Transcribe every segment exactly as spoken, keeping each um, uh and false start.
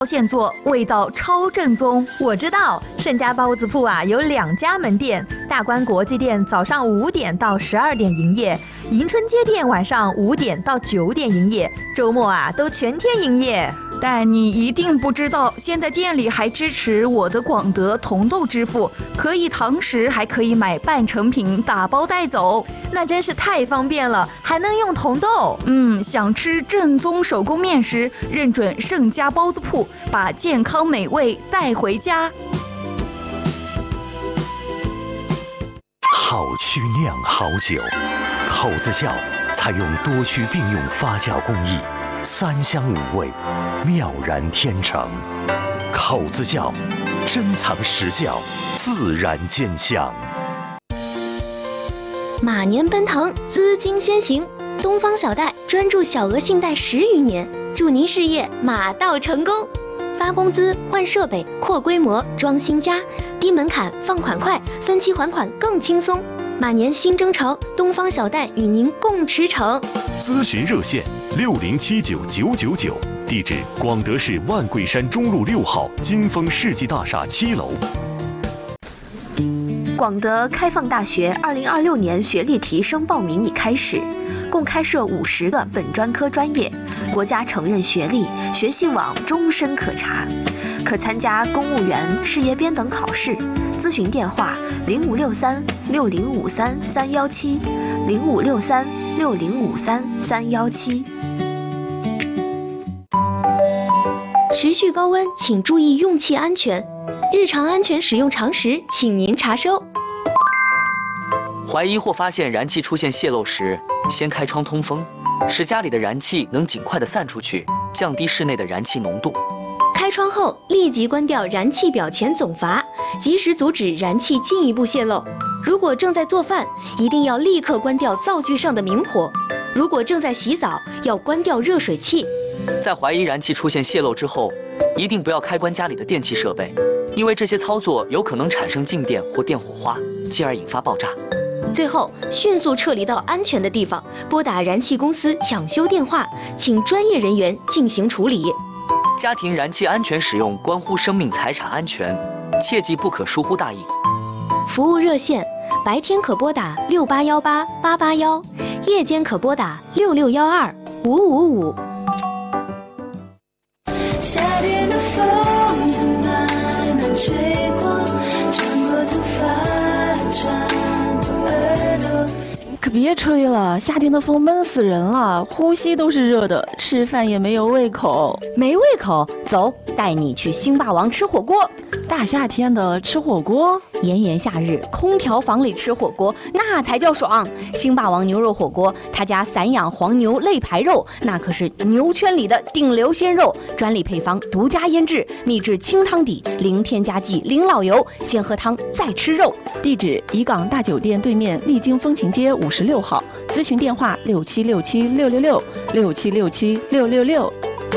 现做，味道超正宗。我知道盛家包子铺啊有两家门店，大观国际店早上五点到十二点营业，迎春街店晚上五点到九点营业，周末啊都全天营业。 但你一定不知道，现在店里还支持我的广德同豆支付，可以堂食，还可以买半成品打包带走， 那真是太方便了，还能用同豆。 嗯，想吃正宗手工面食，认准盛家包子铺，把健康美味带回家。 好曲酿好酒，口子窖采用多区并用发酵工艺，三香五味，妙然天成。口子窖，珍藏实窖，自然见香。 马年奔腾，资金先行，东方小贷专注小额信贷十余年，祝您事业马到成功。发工资、换设备、扩规模、装新家，低门槛、放款快，分期还款更轻松。马年新征程，东方小贷与您共驰骋。 咨询热线六零七九九九九，地址广德市万桂山中路六号金丰世纪大厦七楼。 广德开放大学二零二六年学历提升报名已开始，共开设五十个本专科专业，国家承认学历，学习网终身可查，可参加公务员、事业编等考试。咨询电话零五六三六零五三三幺七，零五六三六零五三三幺七。 持续高温，请注意用气安全。日常安全使用常识，请您查收。 怀疑或发现燃气出现泄漏时，先开窗通风，使家里的燃气能尽快的散出去，降低室内的燃气浓度。 开窗后立即关掉燃气表前总阀，及时阻止燃气进一步泄漏。如果正在做饭，一定要立刻关掉灶具上的明火。如果正在洗澡，要关掉热水器。 在怀疑燃气出现泄漏之后，一定不要开关家里的电器设备，因为这些操作有可能产生静电或电火花，进而引发爆炸。 最后，迅速撤离到安全的地方，拨打燃气公司抢修电话，请专业人员进行处理。 家庭燃气安全使用关乎生命财产安全，切记不可疏忽大意。 服务热线：白天可拨打六八幺八八八幺，夜间可拨打六六幺二五五五。 夏天的风正暖暖吹过，穿过头发，穿过耳朵。 可别吹了，夏天的风闷死人了，呼吸都是热的，吃饭也没有胃口。 没胃口？走，带你去星霸王吃火锅。 大夏天的吃火锅， 炎炎夏日，空调房里吃火锅那才叫爽。星霸王牛肉火锅，他家散养黄牛肋排肉，那可是牛圈里的顶流鲜肉，专利配方，独家腌制，秘制清汤底，零添加剂，零老油，先喝汤再吃肉。 地址：怡港大酒店对面丽晶风情街五十六号，咨询电话六七六七六六六六七六七六六六。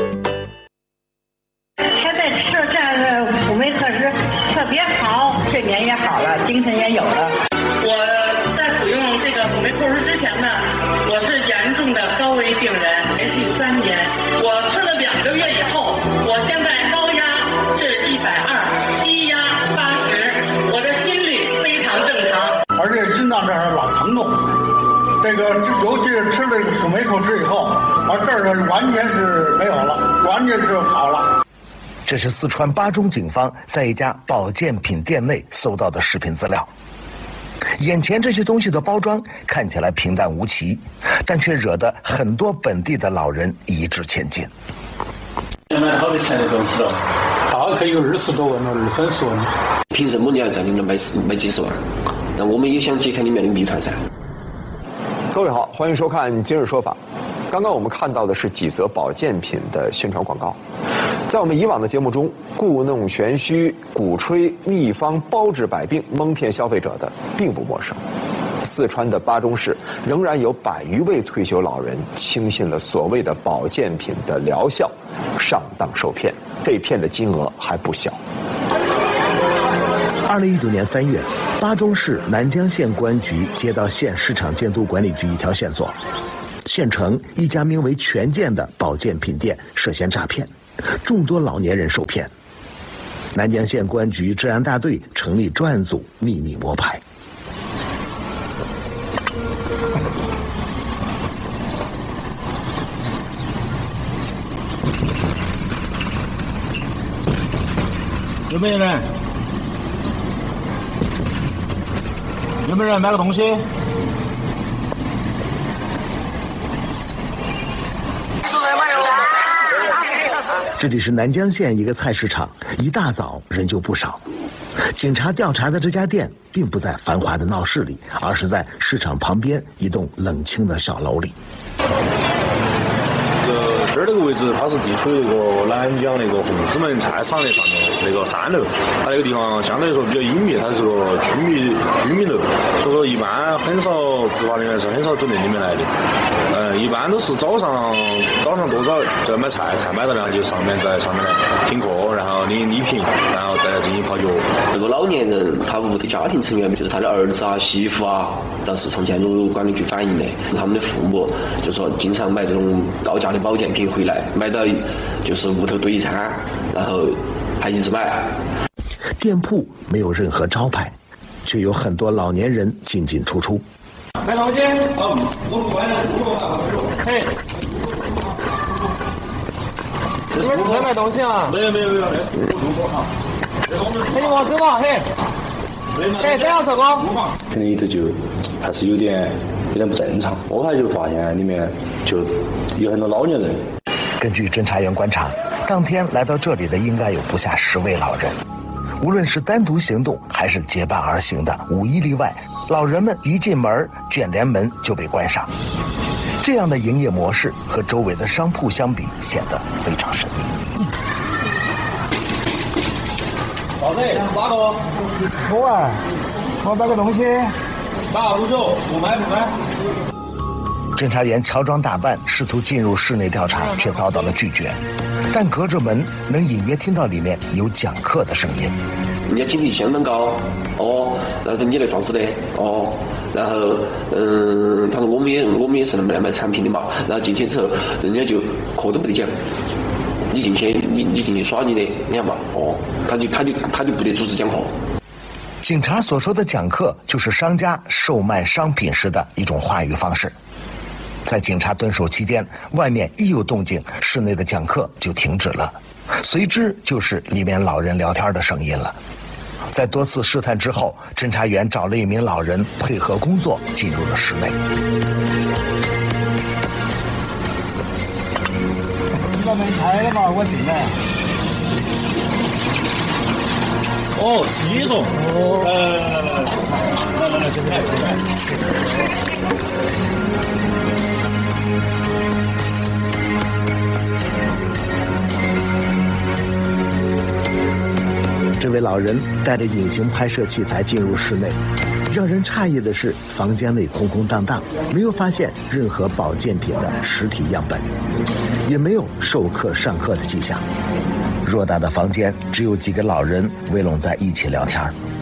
现在吃这样的辅酶可是特别好，睡眠也好了，精神也有了。 我在服用这个辅酶扣食之前呢，我是严重的高危病人，连续三年，我吃了两个月以后，我现在高压是一百二，低压八十，我的心率非常正常， 而且心脏这儿老疼痛。这个尤其是吃了这个辅酶扣食以后，啊这儿完全是没有了，完全是好了。 这是四川巴中警方在一家保健品店内搜到的视频资料。眼前这些东西的包装看起来平淡无奇，但却惹得很多本地的老人一掷千金。 买了好多钱的东西了，大概有二十多万了，二三十万。 凭什么你要在里面买买几十万？那我们也想揭开里面的谜团噻。 各位好，欢迎收看《今日说法》。刚刚我们看到的是几则保健品的宣传广告。在我们以往的节目中，故弄玄虚、鼓吹秘方包治百病、蒙骗消费者的并不陌生。四川的巴中市仍然有百余位退休老人轻信了所谓的保健品的疗效，上当受骗，被骗的金额还不小。 二零一九年三月，巴中市南江县公安局接到县市场监督管理局一条线索，县城一家名为全健的保健品店涉嫌诈骗。 众多老年人受骗。南江县公安局治安大队成立专案组，秘密摸排。 有没有人？有没有人买个东西？ 这里是南江县一个菜市场，一大早人就不少。警察调查的这家店并不在繁华的闹市里，而是在市场旁边一栋冷清的小楼里。 这儿这个位置，它是地处于那个南江那个红石门菜市场的上面那个三楼，它那个地方相对来说比较隐秘，它是个居民居民楼，所以说一般很少执法人员是很少走那里面来的。嗯，一般都是早上早上多早就要买菜，菜买到然后就上面在上面来听课，然后领礼品，然后再来进行泡脚。 这个老年人他屋的家庭成员，就是他的儿子啊、媳妇啊，到市场建筑管理局反映的，他们的父母就说经常买这种高价的保健品回来，买到就是屋头堆一餐，然后还一直买。 店铺没有任何招牌，却有很多老年人进进出出。 买东西，哦，我不买了，嘿，你们是在买东西啊？没有没有没有，嘿，你往走嘛，嘿，嘿，这样子哥，肯定里头就还是有点有点不正常。我还就发现里面就有很多老年人。 根据侦查员观察，当天来到这里的应该有不下十位老人。无论是单独行动还是结伴而行的，无一例外，老人们一进门，卷帘门就被关上。这样的营业模式和周围的商铺相比，显得非常神秘。 老子哪个？我啊，我买个东西，哪不走？不买不买。 侦查员乔装打扮，试图进入室内调查，却遭到了拒绝。但隔着门能隐约听到里面有讲课的声音。 人家警惕相当高，哦，然后你来装饰的，哦，然后嗯，他说我们也我们也是来卖产品的嘛，然后进去之后，人家就课都不得讲，你进去你你进去耍你的，你看嘛，哦，他就他就他就不得组织讲课。 警察所说的讲课，就是商家售卖商品时的一种话语方式。在警察蹲守期间，外面一有动静，室内的讲课就停止了，随之就是里面老人聊天的声音了。在多次试探之后，侦查员找了一名老人配合工作，进入了室内。 你把门开了嘛，我进来。哦，是你说。哦。来来来来来来来，这边来这边。 这位老人带着隐形拍摄器材进入室内，让人诧异的是，房间内空空荡荡，没有发现任何保健品的实体样本，也没有授课上课的迹象。偌大的房间，只有几个老人围拢在一起聊天。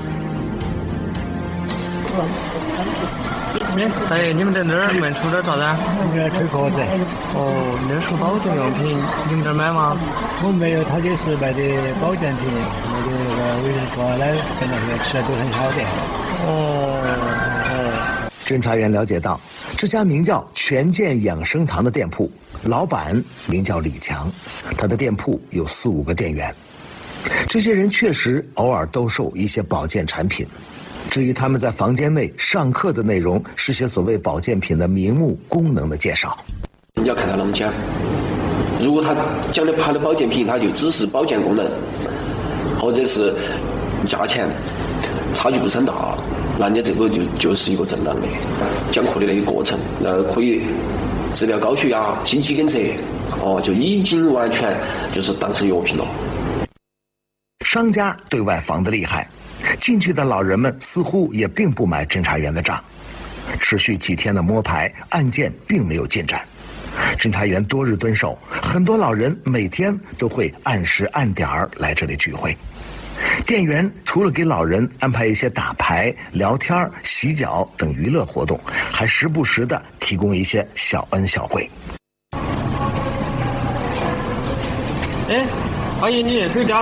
哎，你们在那儿门出点啥子？ 你们吹壳子。 哦，那是保健用品，你们这儿买吗？ 我没有，他就是卖的保健品，那个那个维生素啊，那现在现在吃的都很好的。 哦哦。 侦查员了解到，这家名叫全健养生堂的店铺，老板名叫李强，他的店铺有四五个店员。这些人确实偶尔兜售一些保健产品。至于他们在房间内上课的内容，是些所谓保健品的名目、功能的介绍。 你要看他啷么讲。如果他讲的他的保健品，他就只是保健功能，或者是价钱差距不是很大，那人家这个就就是一个正当的讲课的那个过程，那可以治疗高血压、心肌梗塞，哦，就已经完全就是当成药品了。 商家对外防得厉害。进去的老人们似乎也并不买侦查员的账，持续几天的摸排，案件并没有进展。侦查员多日蹲守，很多老人每天都会按时按点儿来这里聚会。店员除了给老人安排一些打牌、聊天、洗脚等娱乐活动，还时不时地提供一些小恩小惠。 哎，阿姨，你这手机